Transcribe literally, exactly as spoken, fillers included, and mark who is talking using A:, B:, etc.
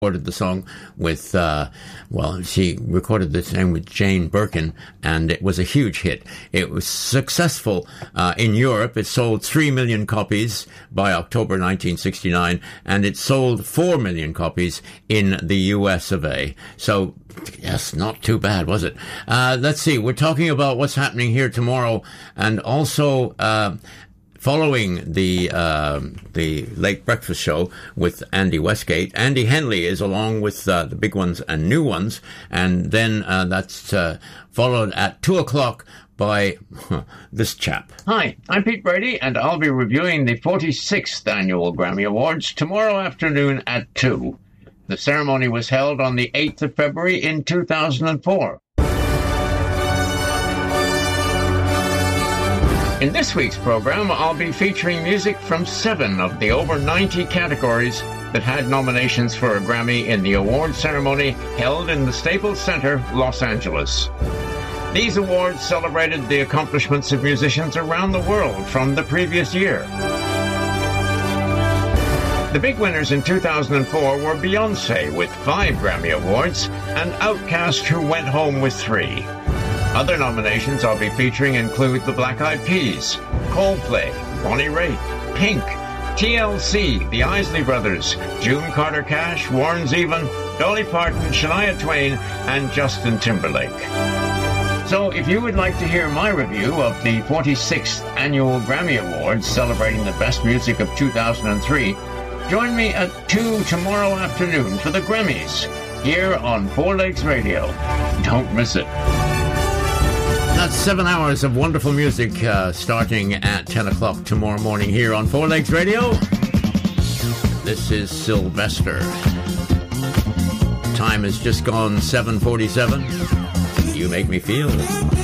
A: recorded the song with, uh, well, she recorded the song with Jane Birkin, and it was a huge hit. It was successful uh, in Europe. It sold three million copies by October nineteen sixty-nine, and it sold four million copies in the U S of A. So, yes, not too bad, was it? Uh, let's see. We're talking about what's happening here tomorrow, and also uh, following the uh, the late breakfast show with Andy Westgate. Andy Henley is along with uh, the big ones and new ones, and then uh, that's uh, followed at two o'clock by huh, this chap.
B: Hi, I'm Pete Brady, and I'll be reviewing the forty-sixth Annual Grammy Awards tomorrow afternoon at two. The ceremony was held on the eighth of February in two thousand four. In this week's program, I'll be featuring music from seven of the over ninety categories that had nominations for a Grammy in the award ceremony held in the Staples Center, Los Angeles. These awards celebrated the accomplishments of musicians around the world from the previous year. The big winners in two thousand four were Beyoncé with five Grammy Awards and Outkast, who went home with three. Other nominations I'll be featuring include the Black Eyed Peas, Coldplay, Bonnie Raitt, Pink, T L C, the Isley Brothers, June Carter Cash, Warren Zevon, Dolly Parton, Shania Twain, and Justin Timberlake. So if you would like to hear my review of the forty-sixth Annual Grammy Awards celebrating the best music of two thousand three, join me at two tomorrow afternoon for the Grammys, here on Four Legs Radio. Don't miss it.
A: That's seven hours of wonderful music uh, starting at ten o'clock tomorrow morning here on Four Legs Radio. This is Sylvester. Time has just gone seven forty-seven. You make me feel